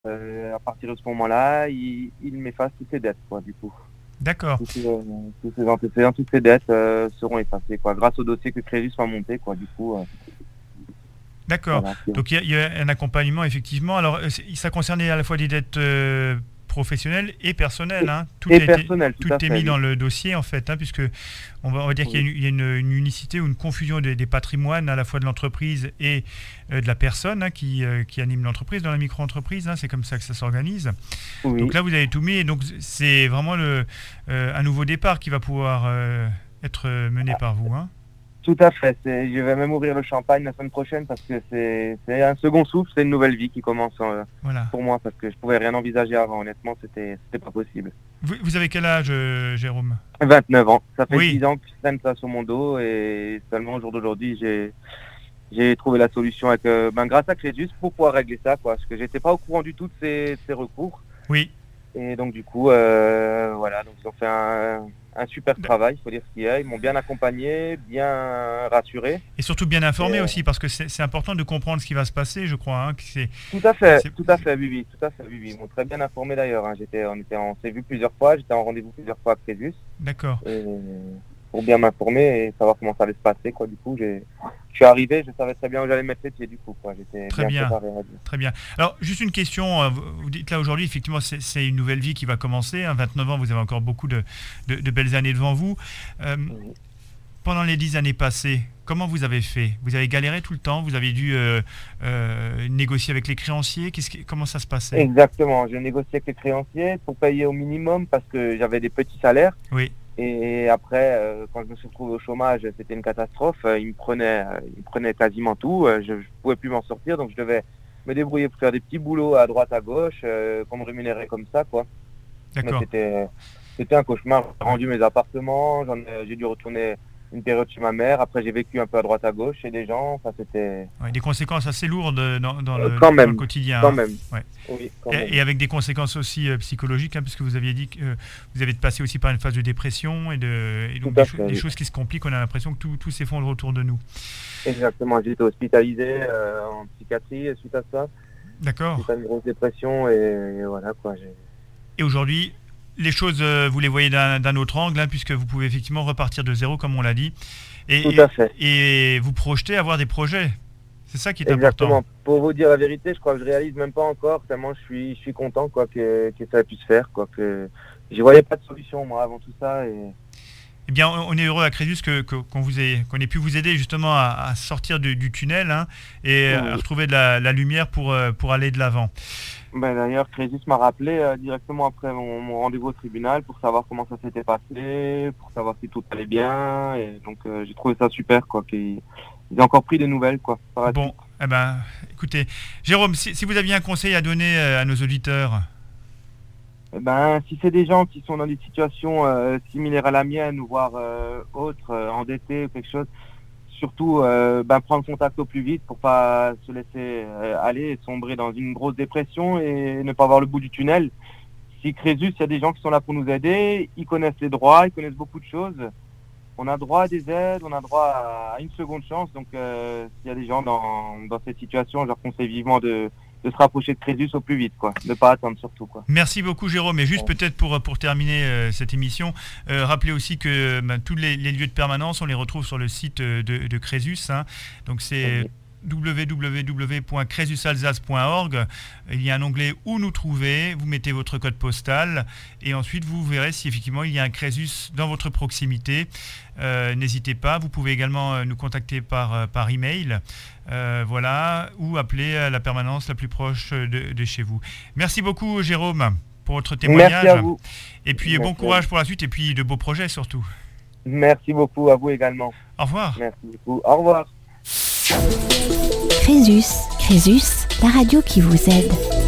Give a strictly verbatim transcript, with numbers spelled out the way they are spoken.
euh, à partir de ce moment-là, il, il m'efface toutes ses dettes, quoi, du coup. D'accord. Tous ces, euh, tous ces antécédents, toutes ces dettes euh, seront effacées, quoi, grâce au dossier que Crésus va monter, quoi, du coup. Euh, D'accord. voilà, c'est- Donc il y, a- il y a un accompagnement effectivement. Alors euh, c'est- ça concernait à la fois des dettes euh, professionnelles et personnelles. Hein. Tout Et a été, personnel, tout tout à est fait, mis oui. dans le dossier en fait, hein, puisque on va, on va dire qu'il y a, Oui. une, il y a une- une unicité ou une confusion des, des patrimoines à la fois de l'entreprise et euh, de la personne hein, qui, euh, qui anime l'entreprise dans la micro-entreprise. Hein, c'est comme ça que ça s'organise. Donc Oui, là vous avez tout mis et donc c'est vraiment le, euh, un nouveau départ qui va pouvoir euh, être mené par vous. Hein. tout à fait. C'est, je vais même ouvrir le champagne la semaine prochaine parce que c'est, c'est un second souffle, c'est une nouvelle vie qui commence euh, Voilà. pour moi parce que je pouvais rien envisager avant. Honnêtement, c'était, c'était pas possible. Vous, vous avez quel âge, euh, Jérôme? vingt-neuf ans. Ça fait Oui. dix ans que je traîne ça sur mon dos et seulement au jour d'aujourd'hui, j'ai, j'ai trouvé la solution avec, euh, ben, grâce à Crésus pour pouvoir régler ça, quoi. Parce que j'étais pas au courant du tout de ces, ces recours. Oui. Et donc, du coup, euh, voilà. Donc, ils ont fait un, un super travail, il faut dire ce qu'il y a. Ils m'ont bien accompagné, bien rassuré. Et surtout bien informé Et, euh, aussi, parce que c'est c'est important de comprendre ce qui va se passer, je crois. Hein, que c'est, Tout à fait, c'est- tout à fait, oui, oui, tout à fait, oui, oui. Ils m'ont très bien informé d'ailleurs. Hein. J'étais, on était, on s'est vu plusieurs fois. J'étais en rendez-vous plusieurs fois avec Crésus. D'accord. Et pour bien m'informer et savoir comment ça allait se passer, quoi. Du coup, j'ai, je suis arrivé, je savais très bien où j'allais mettre les pieds, du coup, quoi. J'étais Très bien bien. préparé, on va dire. Très bien. Alors, juste une question. euh, Vous vous dites là aujourd'hui, effectivement, c'est c'est une nouvelle vie qui va commencer. Hein, vingt-neuf ans, vous avez encore beaucoup de, de- de belles années devant vous. Euh, Oui. pendant les dix années passées, comment vous avez fait? Vous avez galéré tout le temps? Vous avez dû euh, euh, négocier avec les créanciers? Qu'est-ce qui- comment ça se passait? Exactement. Je négociais avec les créanciers pour payer au minimum parce que j'avais des petits salaires. Oui. Et après, euh, quand je me suis retrouvé au chômage, c'était une catastrophe. Euh, Ils me prenaient, euh, ils me prenaient quasiment tout. Euh, Je ne pouvais plus m'en sortir, donc je devais me débrouiller pour faire des petits boulots à droite, à gauche, euh, qu'on me rémunérait comme ça, quoi. Mais D'accord. c'était, c'était un cauchemar. J'ai rendu mes appartements, j'en ai, j'ai dû retourner une période chez ma mère. Après, j'ai vécu un peu à droite, à gauche chez des gens. Enfin, c'était Ouais, des conséquences assez lourdes dans, dans euh, le, quand dans le même, quotidien. quand Hein. même. Ouais. Oui, quand même. Et, et avec des conséquences aussi euh, psychologiques, hein, puisque vous aviez dit que euh, vous avez passé aussi par une phase de dépression et, de, et donc Tout à des, cho- fait, des oui. choses qui se compliquent, on a l'impression que tout, tout s'effondre autour de nous. Exactement. J'ai été hospitalisé euh, en psychiatrie suite à ça. D'accord. Suite à une grosse dépression et, et voilà, quoi. J'ai... Et aujourd'hui, les choses, euh, vous les voyez d'un d'un autre angle, hein, puisque vous pouvez effectivement repartir de zéro, comme on l'a dit, et, Tout à fait. et, et vous projeter avoir des projets. C'est ça qui est Exactement. important. Pour vous dire la vérité, je crois que je réalise même pas encore tellement je suis, je suis content, quoi, que, que ça ait pu se faire, quoi, que j'y voyais pas de solution, moi, avant tout ça. Et... Eh bien, on est heureux à Crésus que, que- qu'on vous ait, qu'on ait pu vous aider justement à, à sortir du, du tunnel hein, et Oui. à retrouver de la, la lumière pour, euh, pour aller de l'avant. Ben, d'ailleurs, Crésus m'a rappelé euh, directement après mon, mon rendez-vous au tribunal pour savoir comment ça s'était passé, pour savoir si tout allait bien. Et donc, euh, j'ai trouvé ça super, quoi, qu'ils ils aient encore pris des nouvelles, quoi. par la Bon, suite. eh ben, écoutez, Jérôme, si, si vous aviez un conseil à donner euh, à nos auditeurs, Eh ben, si c'est des gens qui sont dans des situations euh, similaires à la mienne ou voire euh, autres, euh, endettés ou quelque chose, surtout euh, ben, prendre contact au plus vite pour pas se laisser euh, aller et sombrer dans une grosse dépression et ne pas voir le bout du tunnel. Si Crésus, il y a des gens qui sont là pour nous aider, ils connaissent les droits, ils connaissent beaucoup de choses. On a droit à des aides, on a droit à une seconde chance. Donc, euh, s'il y a des gens dans, dans cette situation, je leur conseille vivement de, de se rapprocher de Crésus au plus vite, quoi. Ne pas attendre surtout, quoi. merci beaucoup Jérôme. Et juste Ouais. peut-être pour, pour terminer euh, cette émission, euh, rappelez aussi que ben, tous les, les lieux de permanence, on les retrouve sur le site euh, de, de Crésus. Hein. Donc c'est Oui. w w w point crésus alsace point org. Il y a un onglet où nous trouver, vous mettez votre code postal et ensuite vous verrez si effectivement il y a un Crésus dans votre proximité. Euh, n'hésitez pas, vous pouvez également euh, nous contacter par, euh, par email euh, voilà, ou appeler à la permanence la plus proche de, de chez vous. Merci beaucoup Jérôme pour votre témoignage. Merci à vous. Et puis Merci bon à courage pour la suite et puis de beaux projets surtout. Merci beaucoup à vous également. Au revoir. Merci beaucoup. Au revoir. Crésus, Crésus, la radio qui vous aide.